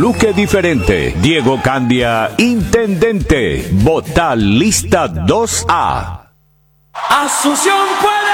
Duque diferente. Diego Candia, intendente. Vota lista 2A. Asunción puede.